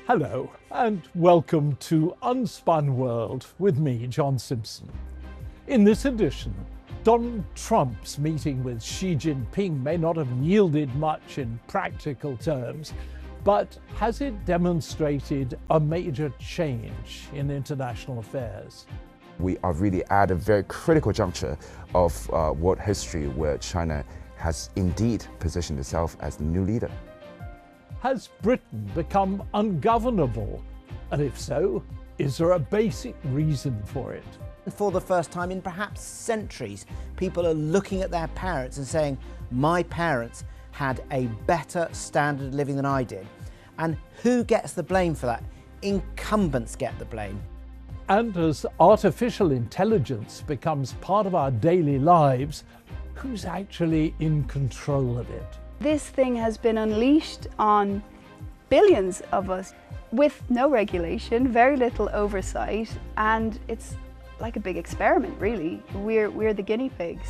Hello and welcome to Unspun World with me, John Simpson. In this edition, Donald Trump's meeting with Xi Jinping may not have yielded much in practical terms, but has it demonstrated a major change in international affairs? We are really at a very critical juncture of world history where China has indeed positioned itself as the new leader. Has Britain become ungovernable? And if so, is there a basic reason for it? For the first time in perhaps centuries, people are looking at their parents and saying, my parents had a better standard of living than I did. And who gets the blame for that? Incumbents get the blame. And as artificial intelligence becomes part of our daily lives, who's actually in control of it? This thing has been unleashed on billions of us with no regulation, very little oversight, and it's like a big experiment, really. We're the guinea pigs.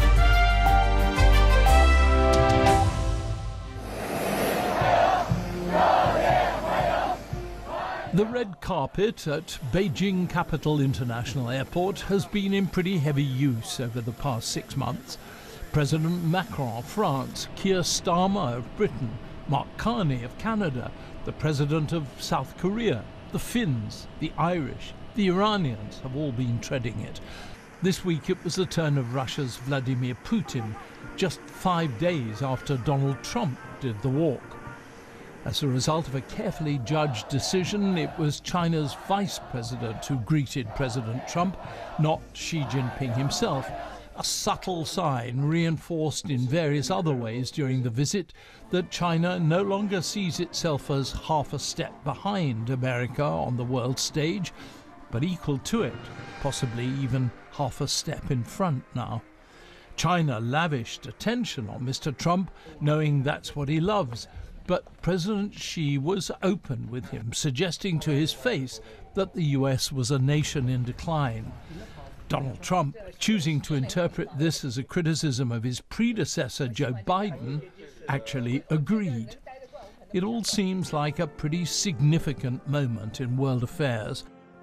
The red carpet at Beijing Capital International Airport has been in pretty heavy use over the past 6 months. President Macron of France, Keir Starmer of Britain, Mark Carney of Canada, the President of South Korea, the Finns, the Irish, the Iranians have all been treading it. This week it was the turn of Russia's Vladimir Putin, just 5 days after Donald Trump did the walk. As a result of a carefully judged decision, it was China's vice president who greeted President Trump, not Xi Jinping himself. A subtle sign reinforced in various other ways during the visit that China no longer sees itself as half a step behind America on the world stage, but equal to it, possibly even half a step in front now. China lavished attention on Mr. Trump, knowing that's what he loves, but President Xi was open with him, suggesting to his face that the US was a nation in decline. Donald Trump, choosing to interpret this as a criticism of his predecessor, Joe Biden, actually agreed. It all seems like a pretty significant moment in world affairs.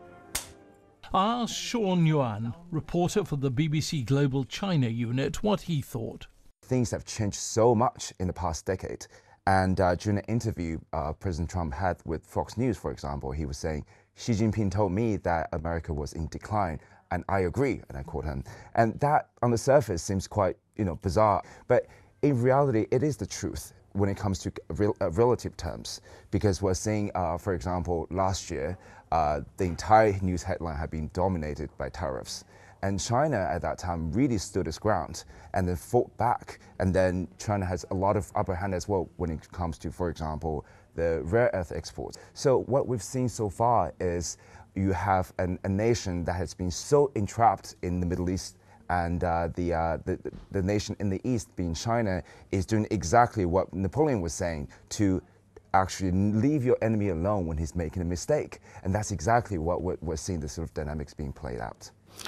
I asked Sean Yuan, reporter for the BBC Global China unit, what he thought. Things have changed so much in the past decade. And during an interview President Trump had with Fox News, for example, he was saying, Xi Jinping told me that America was in decline. And I agree, and I quote him. And that, on the surface, seems quite, bizarre. But in reality, it is the truth when it comes to relative terms. Because we're seeing, for example, last year, the entire news headline had been dominated by tariffs. And China at that time really stood its ground and then fought back. And then China has a lot of upper hand as well when it comes to, for example, the rare earth exports. So what we've seen so far is you have a nation that has been so entrapped in the Middle East, and the nation in the East, being China, is doing exactly what Napoleon was saying, to actually leave your enemy alone when he's making a mistake. And that's exactly what we're seeing, the sort of dynamics being played out.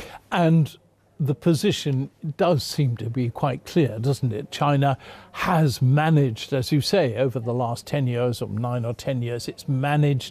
And the position does seem to be quite clear, doesn't it? China has managed, as you say, over the last 10 years or 9 or 10 years, it's managed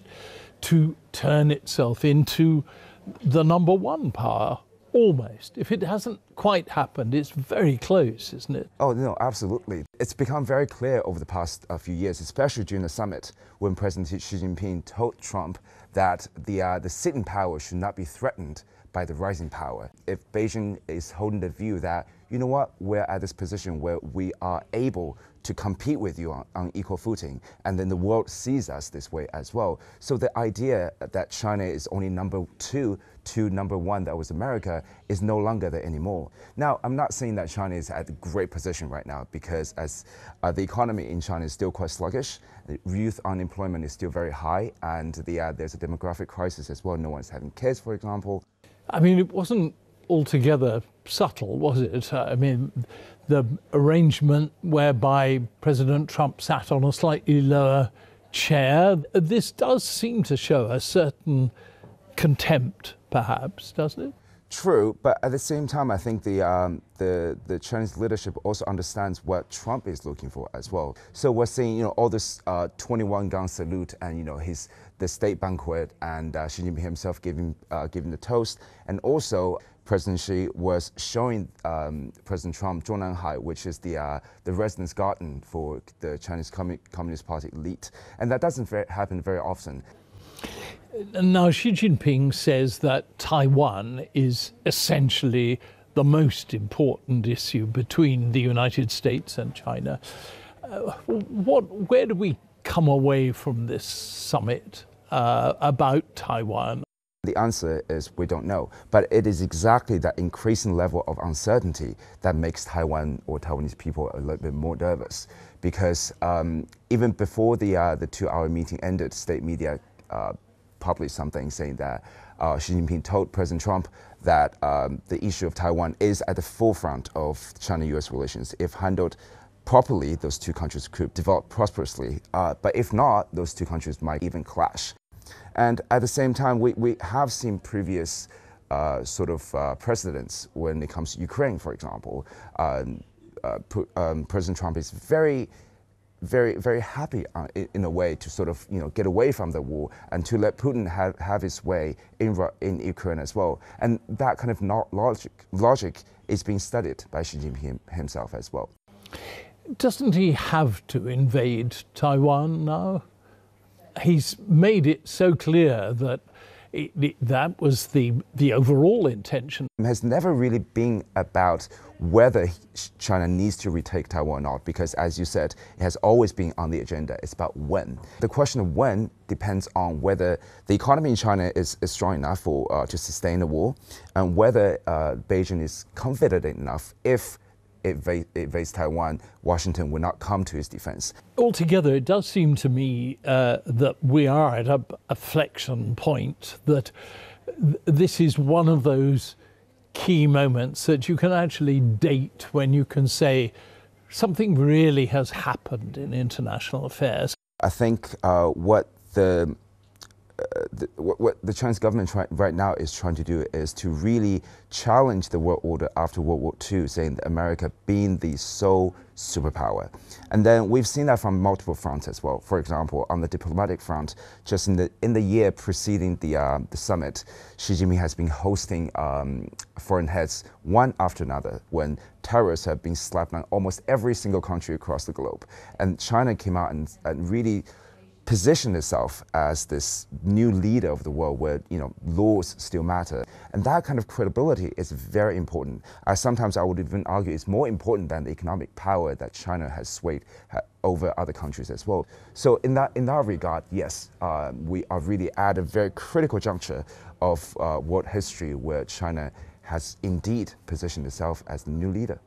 to turn itself into the number one power, almost. If it hasn't quite happened, it's very close, isn't it? Oh, no, absolutely. It's become very clear over the past few years, especially during the summit, when President Xi Jinping told Trump that the sitting power should not be threatened by the rising power. If Beijing is holding the view that, you know what, we're at this position where we are able to compete with you on equal footing, and then the world sees us this way as well. So the idea that China is only number 2 to number 1, that was America, is no longer there anymore. Now, I'm not saying that China is at a great position right now, because as the economy in China is still quite sluggish, youth unemployment is still very high, and there's a demographic crisis as well. No one's having kids, for example. I mean, it wasn't altogether subtle, was it? I mean, the arrangement whereby President Trump sat on a slightly lower chair, this does seem to show a certain contempt, perhaps, doesn't it? True, but at the same time, I think the Chinese leadership also understands what Trump is looking for as well. So we're seeing, all this 21-gun salute and, the state banquet and Xi Jinping himself giving the toast. And also, President Xi was showing President Trump Zhongnanhai, which is the residence garden for the Chinese Communist Party elite. And that doesn't happen very often. Now, Xi Jinping says that Taiwan is essentially the most important issue between the United States and China. Where do we come away from this summit about Taiwan? The answer is we don't know, but it is exactly that increasing level of uncertainty that makes Taiwan or Taiwanese people a little bit more nervous. Because even before the 2-hour meeting ended, state media published something saying that Xi Jinping told President Trump that the issue of Taiwan is at the forefront of China-US relations. If handled properly, those two countries could develop prosperously. But if not, those two countries might even clash. And at the same time, we have seen previous precedents when it comes to Ukraine, for example. President Trump is very happy in a way to get away from the war and to let Putin have his way in Ukraine as well. And that kind of logic is being studied by Xi Jinping himself as well. Doesn't he have to invade Taiwan now? He's made it so clear that that was the overall intention. It has never really been about whether China needs to retake Taiwan or not, because as you said, it has always been on the agenda. It's about when. The question of when depends on whether the economy in China is strong enough to sustain the war, and whether Beijing is confident enough if it invades Taiwan, Washington will not come to his defense. Altogether, it does seem to me that we are at a flexion point, that this is one of those key moments that you can actually date when you can say something really has happened in international affairs. I think what the Chinese government right now is trying to do is to really challenge the world order after World War II, saying that America being the sole superpower. And then we've seen that from multiple fronts as well. For example, on the diplomatic front, just in the year preceding the summit, Xi Jinping has been hosting foreign heads one after another when terrorists have been slapped on almost every single country across the globe. And China came out and really position itself as this new leader of the world where laws still matter. And that kind of credibility is very important. Sometimes I would even argue it's more important than the economic power that China has swayed over other countries as well. So in that regard, yes, we are really at a very critical juncture of world history where China has indeed positioned itself as the new leader.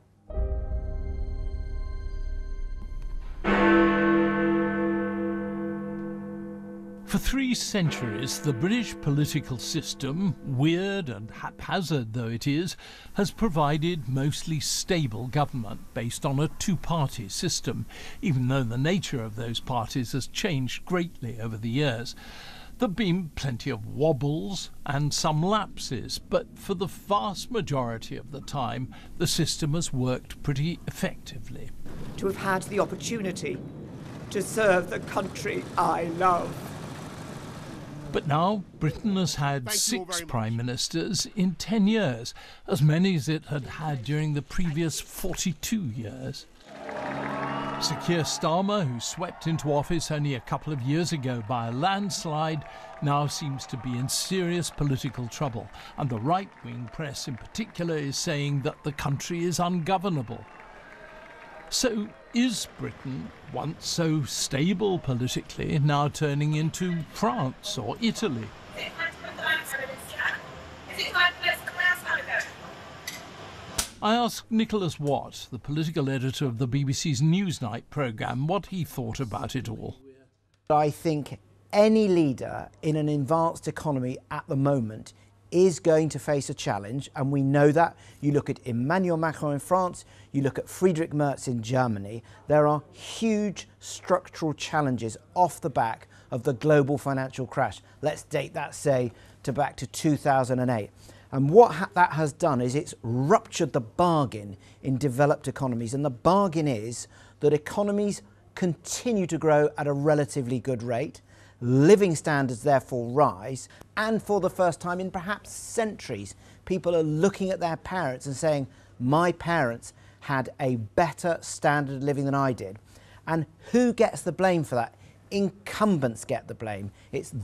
For 3 centuries, the British political system, weird and haphazard though it is, has provided mostly stable government based on a 2-party system, even though the nature of those parties has changed greatly over the years. There have been plenty of wobbles and some lapses, but for the vast majority of the time, the system has worked pretty effectively. To have had the opportunity to serve the country I love. But now Britain has had 6 prime ministers in 10 years, as many as it had had during the previous 42 years. Sir Keir Starmer, who swept into office only a couple of years ago by a landslide, now seems to be in serious political trouble, and the right-wing press in particular is saying that the country is ungovernable. So is Britain, once so stable politically, now turning into France or Italy? I asked Nicholas Watt, the political editor of the BBC's Newsnight programme, what he thought about it all. I think any leader in an advanced economy at the moment is going to face a challenge, and we know that. You look at Emmanuel Macron in France, you look at Friedrich Merz in Germany. There are huge structural challenges off the back of the global financial crash. Let's date that, say, back to 2008. And what that has done is it's ruptured the bargain in developed economies. And the bargain is that economies continue to grow at a relatively good rate, living standards therefore rise, and for the first time in perhaps centuries, people are looking at their parents and saying, my parents had a better standard of living than I did. And who gets the blame for that? Incumbents get the blame. It's